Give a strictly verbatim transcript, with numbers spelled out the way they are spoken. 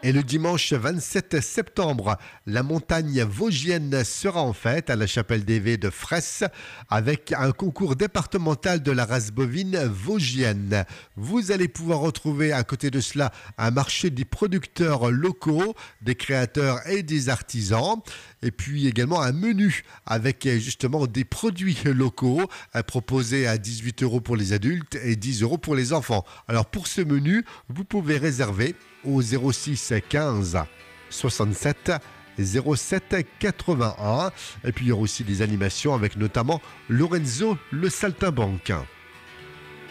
Et le dimanche vingt-sept septembre, la montagne vosgienne sera en fête à la chapelle des Vets de Fresse avec un concours départemental de la race bovine vosgienne. Vous allez pouvoir retrouver à côté de cela un marché des producteurs locaux, des créateurs et des artisans. Et puis également un menu avec justement des produits locaux proposés à dix-huit euros pour les adultes et dix euros pour les enfants. Alors pour ce menu, vous pouvez réserver au zéro six quinze soixante-sept zéro sept quatre-vingt-un. Et puis il y aura aussi des animations avec notamment Lorenzo le saltimbanque.